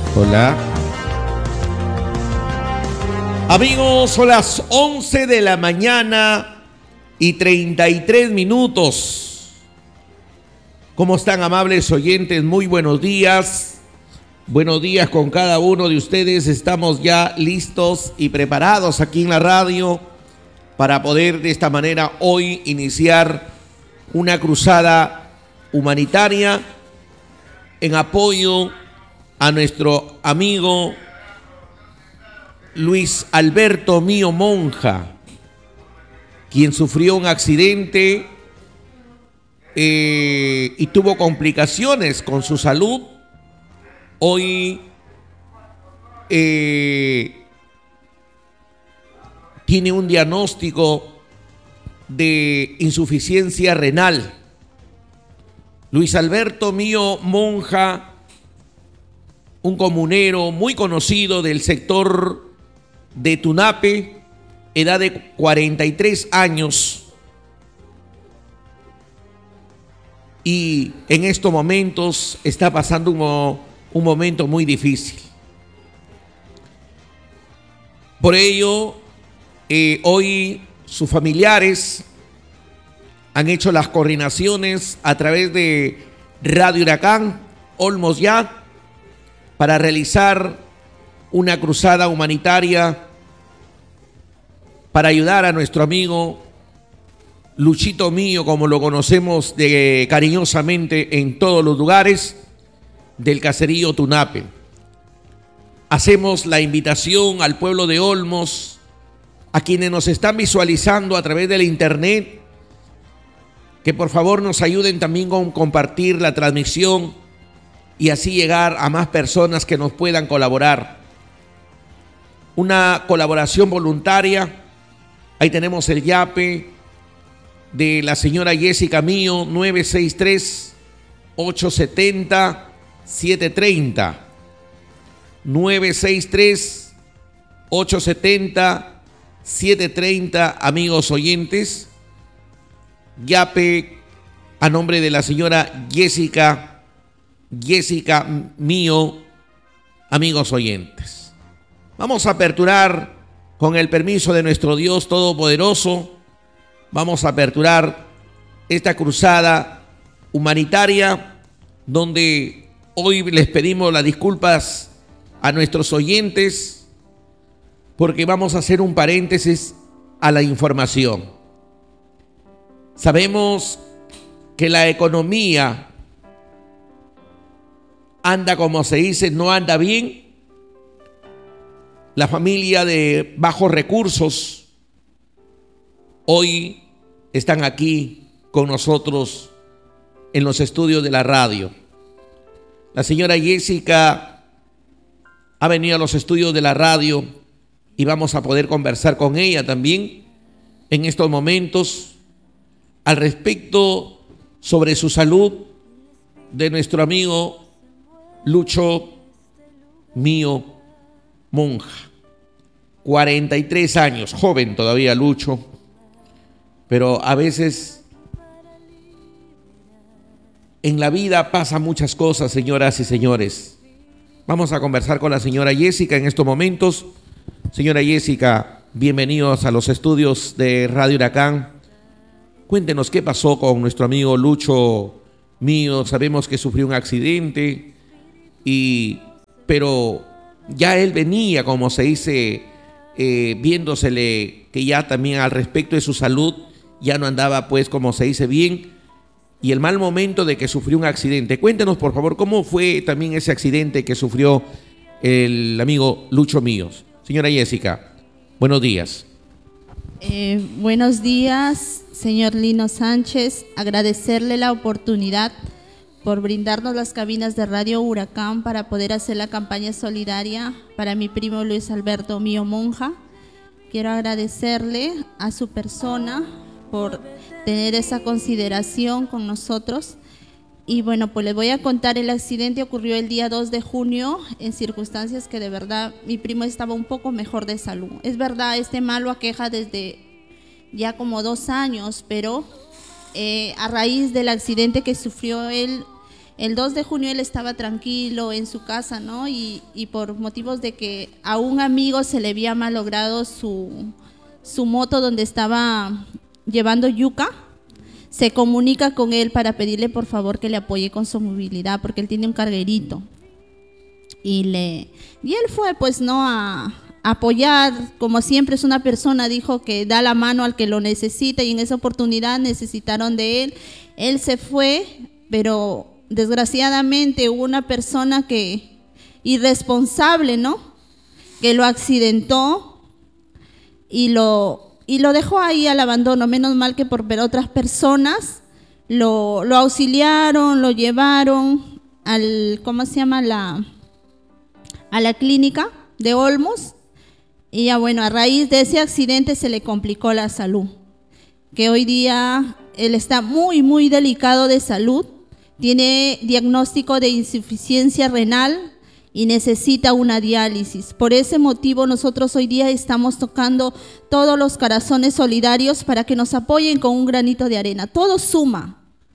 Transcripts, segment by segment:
Hola. Amigos, son las 11 de la mañana y 33 minutos. ¿Cómo están, amables oyentes? Muy buenos días. Buenos días con cada uno de ustedes. Estamos ya listos y preparados aquí en la radio para poder de esta manera hoy iniciar una cruzada humanitaria en apoyo a nuestro amigo Luis Alberto Mío Monja, quien sufrió un accidente y tuvo complicaciones con su salud. Hoy tiene un diagnóstico de insuficiencia renal. Luis Alberto Mío Monja, un comunero muy conocido del sector de Tunape, edad de 43 años, y en estos momentos está pasando un momento muy difícil. Por ello, hoy sus familiares han hecho las coordinaciones a través de Radio Huracán, Olmos Ya, para realizar una cruzada humanitaria para ayudar a nuestro amigo Luchito Mío, como lo conocemos cariñosamente en todos los lugares del caserío Tunape. Hacemos la invitación al pueblo de Olmos, a quienes nos están visualizando a través de la internet, que por favor nos ayuden también con compartir la transmisión y así llegar a más personas que nos puedan colaborar. Una colaboración voluntaria. Ahí tenemos el yape de la señora Jessica Mío, 963-870-730. 963-870-730, amigos oyentes. Yape a nombre de la señora Jessica Mío, amigos oyentes. Vamos a aperturar, con el permiso de nuestro Dios Todopoderoso, vamos a aperturar esta cruzada humanitaria, donde hoy les pedimos las disculpas a nuestros oyentes, porque vamos a hacer un paréntesis a la información. Sabemos que la economía anda, como se dice, no anda bien. La familia de bajos recursos hoy están aquí con nosotros en los estudios de la radio. La señora Jessica ha venido a los estudios de la radio y vamos a poder conversar con ella también en estos momentos al respecto sobre su salud de nuestro amigo Lucho Mío Monja. 43 años, joven todavía Lucho, pero a veces en la vida pasan muchas cosas, señoras y señores. Vamos a conversar con la señora Jessica en estos momentos. Señora Jessica, bienvenidos a los estudios de Radio Huracán. Cuéntenos qué pasó con nuestro amigo Lucho Mío. Sabemos que sufrió un accidente, pero ya él venía, como se dice, viéndosele que ya también al respecto de su salud ya no andaba, pues, como se dice, bien, y el mal momento de que sufrió un accidente. Cuéntenos, por favor, cómo fue también ese accidente que sufrió el amigo Lucho Mío. Señora Jessica, buenos días. Buenos días, señor Lino Sánchez. Agradecerle la oportunidad por brindarnos las cabinas de Radio Huracán para poder hacer la campaña solidaria para mi primo Luis Alberto Mío Monja. Quiero agradecerle a su persona por tener esa consideración con nosotros. Y bueno, pues les voy a contar, el accidente ocurrió el día 2 de junio en circunstancias que de verdad mi primo estaba un poco mejor de salud. Es verdad, este mal lo aqueja desde ya como 2 años, pero a raíz del accidente que sufrió él El 2 de junio él estaba tranquilo en su casa, ¿no? Y por motivos de que a un amigo se le había malogrado su moto donde estaba llevando yuca, se comunica con él para pedirle por favor que le apoye con su movilidad, porque él tiene un carguerito. Y él fue, pues, ¿no?, a apoyar, como siempre es una persona, dijo que da la mano al que lo necesita, y en esa oportunidad necesitaron de él. Él se fue, pero desgraciadamente hubo una persona irresponsable, ¿no?, que lo accidentó y lo dejó ahí al abandono. Menos mal que por ver otras personas lo auxiliaron, lo llevaron ¿cómo se llama?, a la clínica de Olmos. Y ya bueno, a raíz de ese accidente se le complicó la salud, que hoy día él está muy, muy delicado de salud, tiene diagnóstico de insuficiencia renal y necesita una diálisis. Por ese motivo nosotros hoy día estamos tocando todos los corazones solidarios para que nos apoyen con un granito de arena. Todo suma,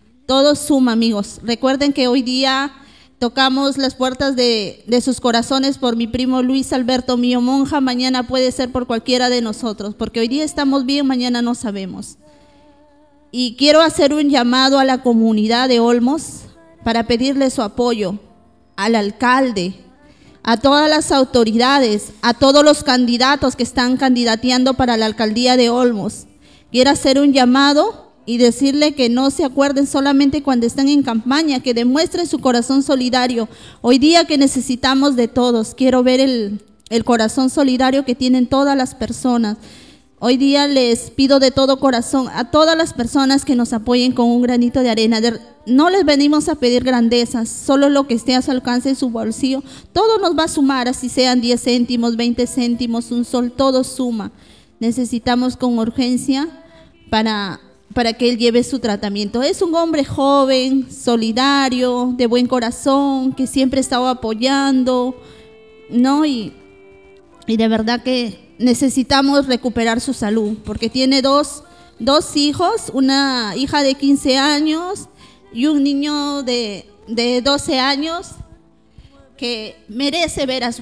amigos. Recuerden que hoy día tocamos las puertas de sus corazones por mi primo Luis Alberto Mío Monja. Mañana puede ser por cualquiera de nosotros, porque hoy día estamos bien, mañana no sabemos. Y quiero hacer un llamado a la comunidad de Olmos para pedirle su apoyo, al alcalde, a todas las autoridades, a todos los candidatos que están candidateando para la alcaldía de Olmos. Quiero hacer un llamado y decirle que no se acuerden solamente cuando están en campaña, que demuestren su corazón solidario. Hoy día que necesitamos de todos, quiero ver el corazón solidario que tienen todas las personas. Hoy día les pido de todo corazón a todas las personas que nos apoyen con un granito de arena. No les venimos a pedir grandezas, solo lo que esté a su alcance en su bolsillo. Todo nos va a sumar, así sean 10 céntimos, 20 céntimos, un sol, todo suma. Necesitamos con urgencia para que él lleve su tratamiento. Es un hombre joven, solidario, de buen corazón, que siempre ha estado apoyando, ¿no? Y de verdad que necesitamos recuperar su salud, porque tiene dos hijos, una hija de 15 años y un niño de 12 años que merece ver a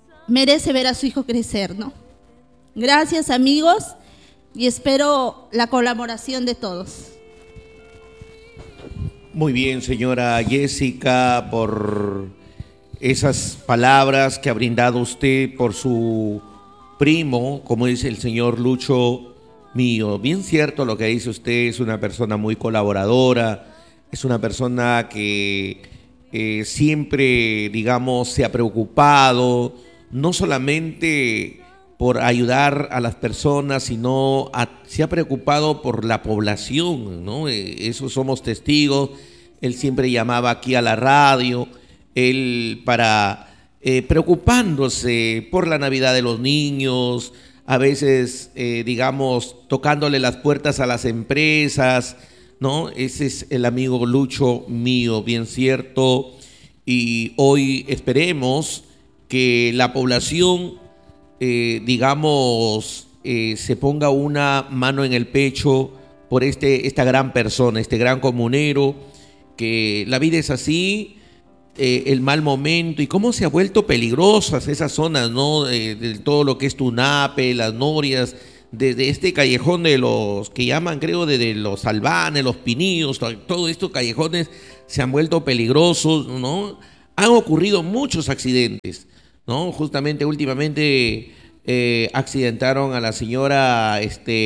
su hijo crecer, ¿no? Gracias, amigos, y espero la colaboración de todos. Muy bien, señora Jessica, por esas palabras que ha brindado usted por su primo, como dice el señor Lucho Mío. Bien cierto lo que dice usted, es una persona muy colaboradora, es una persona que siempre, digamos, se ha preocupado, no solamente por ayudar a las personas, sino se ha preocupado por la población, ¿no? Eso somos testigos. Él siempre llamaba aquí a la radio, él preocupándose por la Navidad de los niños, a veces, digamos, tocándole las puertas a las empresas, ¿no? Ese es el amigo Lucho Mío, bien cierto. Y hoy esperemos que la población, digamos, se ponga una mano en el pecho por esta gran persona, este gran comunero, que la vida es así, el mal momento y cómo se ha vuelto peligrosas esas zonas, ¿no? De todo lo que es Tunape, Las Norias, desde este callejón de los que llaman, creo, de los Albanes, los Pinillos, todos estos callejones se han vuelto peligrosos, ¿no? Han ocurrido muchos accidentes, ¿no? Justamente últimamente accidentaron a la señora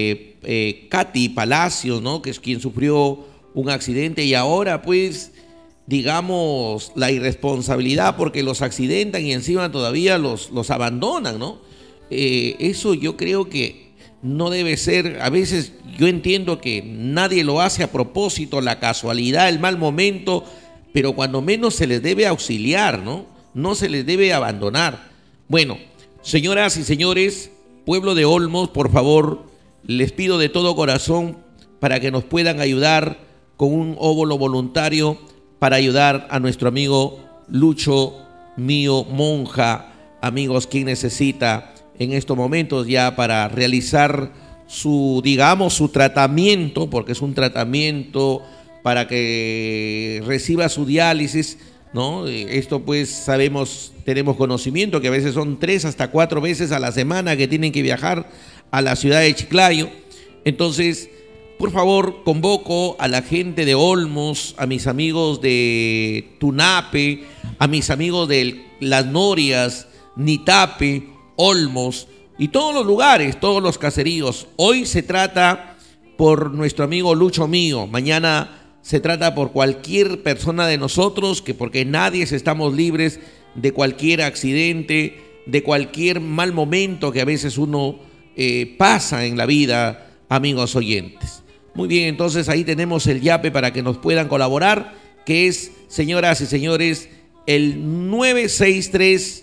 Katy Palacios, ¿no? Que es quien sufrió un accidente, y ahora pues, digamos, la irresponsabilidad, porque los accidentan y encima todavía los abandonan, ¿no? Eso yo creo que no debe ser. A veces yo entiendo que nadie lo hace a propósito, la casualidad, el mal momento, pero cuando menos se les debe auxiliar, ¿no? No se les debe abandonar. Bueno, señoras y señores, pueblo de Olmos, por favor, les pido de todo corazón para que nos puedan ayudar con un óvulo voluntario para ayudar a nuestro amigo Lucho Mío Monja. Amigos, quien necesita en estos momentos ya para realizar su tratamiento, porque es un tratamiento para que reciba su diálisis, ¿no? Esto pues sabemos, tenemos conocimiento que a veces son 3 hasta 4 veces a la semana que tienen que viajar a la ciudad de Chiclayo. Entonces, por favor, convoco a la gente de Olmos, a mis amigos de Tunape, a mis amigos de Las Norias, Nitape, Olmos y todos los lugares, todos los caseríos. Hoy se trata por nuestro amigo Lucho Mío, mañana se trata por cualquier persona de nosotros, que porque nadie estamos libres de cualquier accidente, de cualquier mal momento que a veces uno pasa en la vida, amigos oyentes. Muy bien, entonces ahí tenemos el YAPE para que nos puedan colaborar, que es, señoras y señores, el 963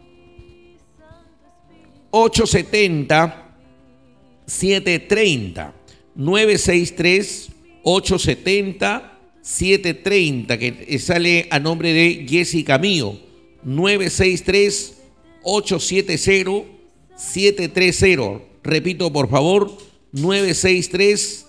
870 730 963 870 730, que sale a nombre de Jessica Mío. 963 870 730. Repito, por favor, 963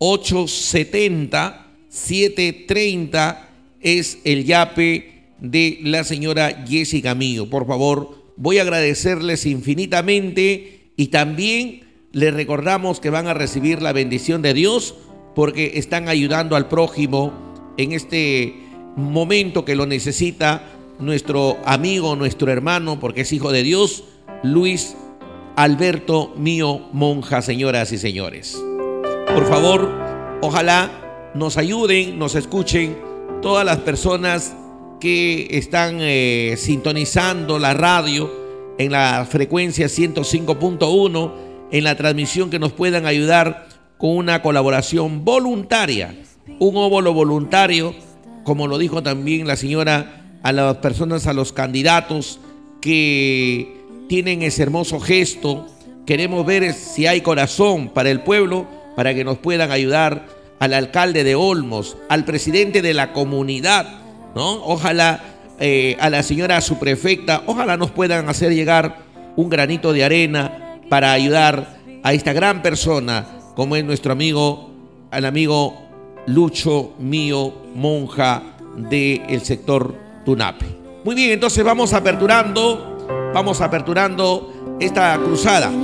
870 730 es el YAPE de la señora Jessica Mío. Por favor, voy a agradecerles infinitamente y también les recordamos que van a recibir la bendición de Dios porque están ayudando al prójimo en este momento que lo necesita nuestro amigo, nuestro hermano, porque es hijo de Dios, Luis Alberto Mío Monja, señoras y señores. Por favor, ojalá nos ayuden, nos escuchen todas las personas que están sintonizando la radio en la frecuencia 105.1, en la transmisión, que nos puedan ayudar con una colaboración voluntaria, un óvulo voluntario, como lo dijo también la señora, a las personas, a los candidatos que tienen ese hermoso gesto. Queremos ver si hay corazón para el pueblo, para que nos puedan ayudar, al alcalde de Olmos, al presidente de la comunidad, ¿no? Ojalá a la señora subprefecta, ojalá nos puedan hacer llegar un granito de arena para ayudar a esta gran persona, como es nuestro amigo, el amigo Lucho Mío Monja del sector Tunape. Muy bien, entonces vamos aperturando esta cruzada.